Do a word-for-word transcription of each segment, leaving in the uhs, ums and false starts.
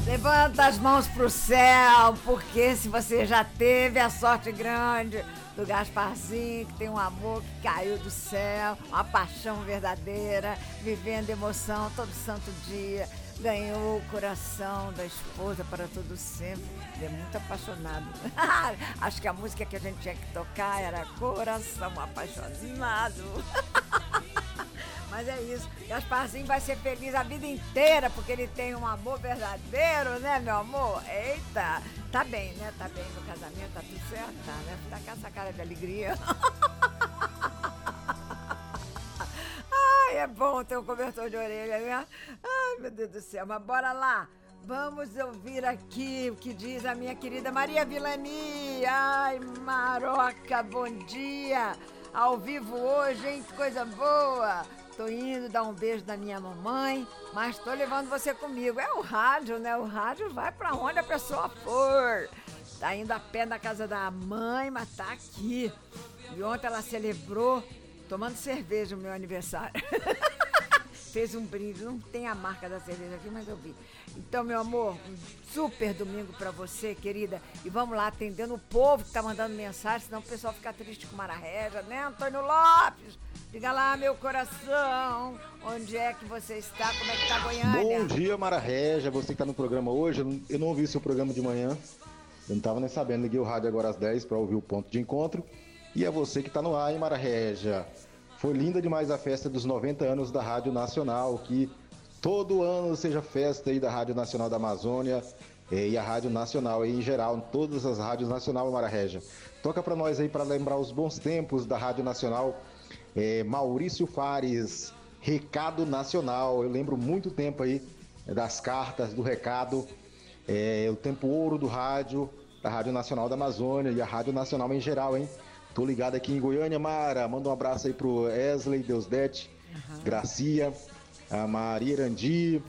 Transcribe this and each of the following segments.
Levanta as mãos pro céu, porque se você já teve a sorte grande do Gasparzinho, que tem um amor que caiu do céu, uma paixão verdadeira, vivendo emoção todo santo dia, ganhou o coração da esposa para todo sempre. Ele é muito apaixonado. Acho que a música que a gente tinha que tocar era Coração Apaixonado. Mas é isso, Gasparzinho vai ser feliz a vida inteira, porque ele tem um amor verdadeiro, né, meu amor? Eita, tá bem, né? Tá bem no casamento, tá tudo certo, tá, né? Tá com essa cara de alegria. Ai, é bom ter um cobertor de orelha, né? Ai, meu Deus do céu, mas bora lá. Vamos ouvir aqui o que diz a minha querida Maria Vilani. Ai, Maroca, bom dia. Ao vivo hoje, hein? Que coisa boa. Tô indo dar um beijo na minha mamãe, mas tô levando você comigo. É o rádio, né? O rádio vai pra onde a pessoa for. Tá indo a pé na casa da mãe, mas tá aqui. E ontem ela celebrou tomando cerveja no meu aniversário. Fez um brinde, não tem a marca da cerveja aqui, mas eu vi. Então, meu amor, um super domingo pra você, querida. E vamos lá, atendendo o povo que tá mandando mensagem, senão o pessoal fica triste com Mara Régia, né, Antônio Lopes? Diga lá, meu coração, onde é que você está, como é que tá Goiânia? Bom dia, Mara Régia, você que tá no programa hoje. Eu não, eu não ouvi o seu programa de manhã, eu não tava nem sabendo, liguei o rádio agora às dez pra ouvir o ponto de encontro. E é você que tá no ar, hein, Mara Régia? Foi linda demais a festa dos noventa anos da Rádio Nacional, que todo ano seja festa aí da Rádio Nacional da Amazônia eh, e a Rádio Nacional aí em geral, em todas as rádios nacionais, Mara Régia. Toca pra nós aí para lembrar os bons tempos da Rádio Nacional. É, Maurício Fares, Recado Nacional. Eu lembro muito tempo aí das cartas, do recado, é, o tempo ouro do rádio, da Rádio Nacional da Amazônia e a Rádio Nacional em geral, hein? Tô ligado aqui em Goiânia, Mara. Manda um abraço aí pro Wesley, Deusdete, uhum. Gracia, a Maria Irandi,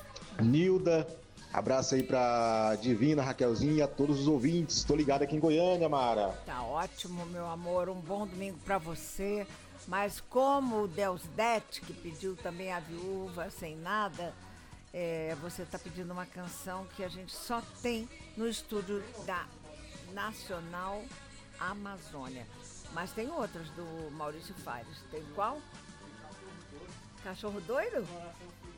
Nilda. Abraço aí pra Divina, Raquelzinha e a todos os ouvintes. Tô ligado aqui em Goiânia, Mara. Tá ótimo, meu amor. Um bom domingo pra você. Mas como o Deusdete, que pediu também a Viúva Sem Nada, é, você tá pedindo uma canção que a gente só tem no estúdio da Nacional Amazônia. Mas tem outras do Maurício Fares. Tem qual? Cachorro Doido?